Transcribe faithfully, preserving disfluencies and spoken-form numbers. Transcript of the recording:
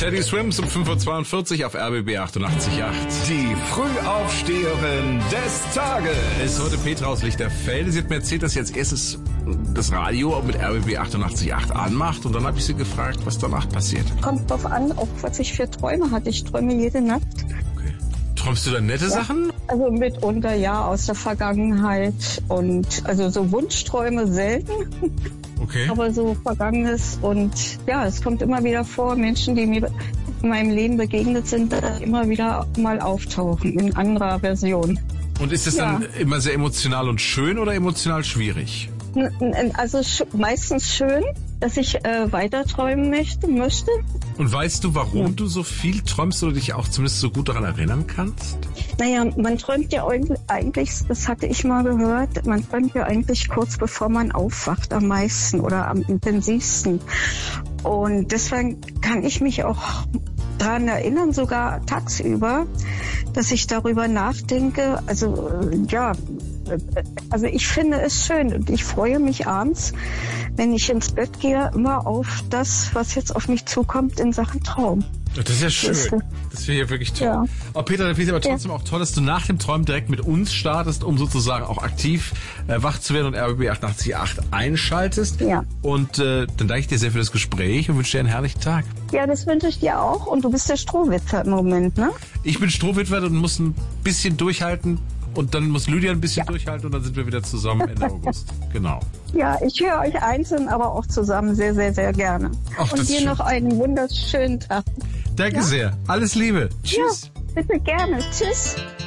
Teddy Swims um fünf Uhr zweiundvierzig auf R B B achtundachtzig Komma acht. Die Frühaufsteherin des Tages. Es ist heute Petra aus Lichterfelde. Sie hat mir erzählt, dass sie als erstes das Radio mit R B B achtundachtzig Komma acht anmacht. Und dann habe ich sie gefragt, was danach passiert. Kommt drauf an, auch was ich für Träume hatte. Ich träume jede Nacht. Okay. Träumst du dann nette ja. Sachen? Also mitunter ja, aus der Vergangenheit. Und also so Wunschträume selten. Okay. Aber so Vergangenes. Und ja, es kommt immer wieder vor, Menschen, die mir in meinem Leben begegnet sind, immer wieder mal auftauchen in anderer Version. Und ist es ja. dann immer sehr emotional und schön oder emotional schwierig? Also sch- meistens schön, dass ich äh, weiter träumen möchte, möchte. Und weißt du, warum ja. du so viel träumst oder dich auch zumindest so gut daran erinnern kannst? Naja, man träumt ja eigentlich, das hatte ich mal gehört, man träumt ja eigentlich kurz bevor man aufwacht am meisten oder am intensivsten. Und deswegen kann ich mich auch daran erinnern, sogar tagsüber, dass ich darüber nachdenke. Also ja, also ich finde es schön und ich freue mich abends, wenn ich ins Bett gehe, immer auf das, was jetzt auf mich zukommt in Sachen Traum. Das ist ja schön. Das finde ich ja wirklich toll. Ja. Oh, Peter, das ist aber trotzdem ja. auch toll, dass du nach dem Träumen direkt mit uns startest, um sozusagen auch aktiv äh, wach zu werden und R B B achtundachtzig Komma acht einschaltest. Ja. Und äh, dann danke ich dir sehr für das Gespräch und wünsche dir einen herrlichen Tag. Ja, das wünsche ich dir auch. Und du bist der Strohwitwer im Moment, ne? Ich bin Strohwitwer und muss ein bisschen durchhalten. Und dann muss Lydia ein bisschen ja. durchhalten und dann sind wir wieder zusammen Ende August. Genau. Ja, ich höre euch einzeln, aber auch zusammen sehr, sehr, sehr gerne. Ach, und dir noch einen wunderschönen Tag. Danke ja? sehr. Alles Liebe. Tschüss. Ja, bitte gerne. Tschüss.